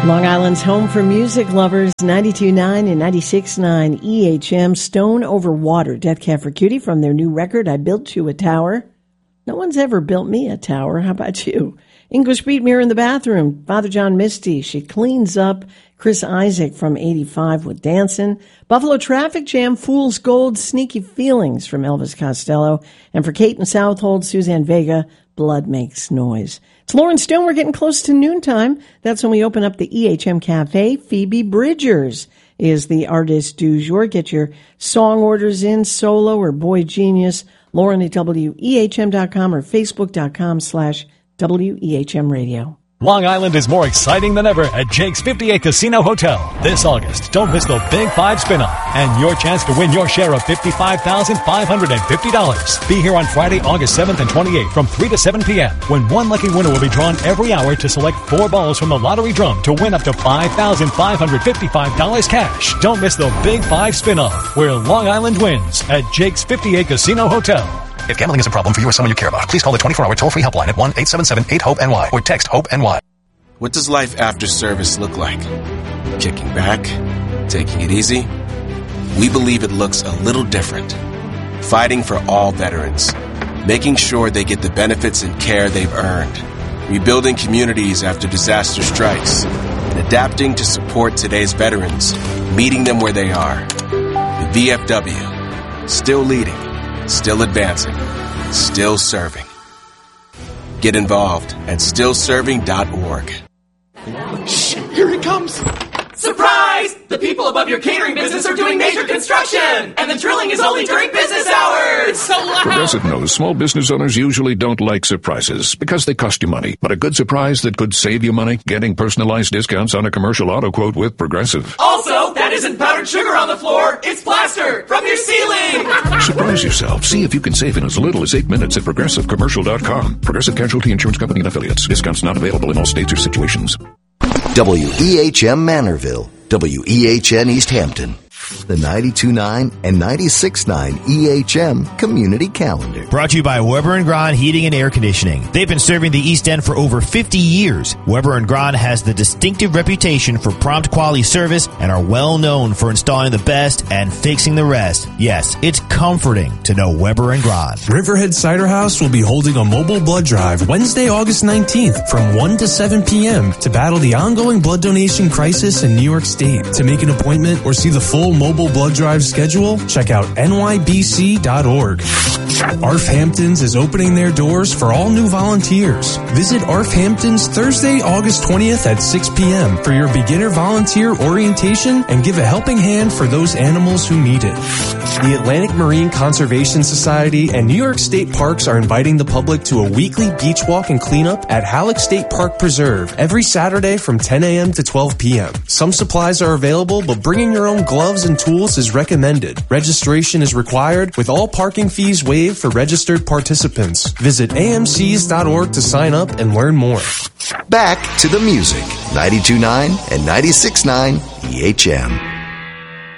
Long Island's home for music lovers, 92.9 and 96.9 EHM, Stone Over Water, Death Cab for Cutie from their new record, I Built You a Tower. No one's ever built me a tower. How about you? English Beat Mirror in the Bathroom, Father John Misty, She Cleans Up, Chris Isaac from 85 with Dancin', Buffalo Traffic Jam, Fool's Gold, Sneaky Feelings from Elvis Costello, and for Kate and Southold, Suzanne Vega, Blood Makes Noise. It's Lauren Stone. We're getting close to noontime. That's when we open up the EHM Cafe. Phoebe Bridgers is the artist du jour. Get your song orders in, solo or boy genius. Lauren at WEHM.com or Facebook.com/WEHM Radio. Long Island is more exciting than ever at Jake's 58 Casino Hotel. This August, don't miss the Big 5 spin-off and your chance to win your share of $55,550. Be here on Friday, August 7th and 28th from 3 to 7 p.m. when one lucky winner will be drawn every hour to select 4 balls from the lottery drum to win up to $5,555 cash. Don't miss the Big 5 spin-off where Long Island wins at Jake's 58 Casino Hotel. If gambling is a problem for you or someone you care about, please call the 24-hour toll-free helpline at 1-877-8-HOPE-NY or text HOPE-NY. What does life after service look like? Kicking back? Taking it easy? We believe it looks a little different. Fighting for all veterans. Making sure they get the benefits and care they've earned. Rebuilding communities after disaster strikes. And adapting to support today's veterans. Meeting them where they are. The VFW. Still leading. Still advancing. Still serving. Get involved at stillserving.org. Shh! Here it comes! Surprise! The people above your catering business are doing major construction! And the drilling is only during business hours! It's so loud! Progressive knows small business owners usually don't like surprises because they cost you money. But a good surprise that could save you money? Getting personalized discounts on a commercial auto quote with Progressive. Also, that isn't powdered sugar on the floor, it's plaster from your ceiling! Surprise yourself. See if you can save in as little as 8 minutes at ProgressiveCommercial.com. Progressive Casualty Insurance Company and Affiliates. Discounts not available in all states or situations. WEHM Manorville, WEHN East Hampton, the 92.9 and 96.9 EHM Community Calendar. Brought to you by Weber & Grahn Heating and Air Conditioning. They've been serving the East End for over 50 years. Weber & Grahn has the distinctive reputation for prompt quality service and are well known for installing the best and fixing the rest. Yes, it's comforting to know Weber & Grahn. Riverhead Cider House will be holding a mobile blood drive Wednesday, August 19th from 1 to 7 p.m. to battle the ongoing blood donation crisis in New York State. To make an appointment or see the full mobile blood drive schedule, check out nybc.org. ARF Hamptons is opening their doors for all new volunteers. Visit ARF Hamptons Thursday, August 20th at 6 p.m. for your beginner volunteer orientation and give a helping hand for those animals who need it. The Atlantic Marine Conservation Society and New York State Parks are inviting the public to a weekly beach walk and cleanup at Halleck State Park Preserve every Saturday from 10 a.m. to 12 p.m. Some supplies are available, but bringing your own gloves and tools is recommended. Registration is required, with all parking fees waived for registered participants. Visit amcs.org to sign up and learn more. Back to the music, 92.9 and 96.9 EHM.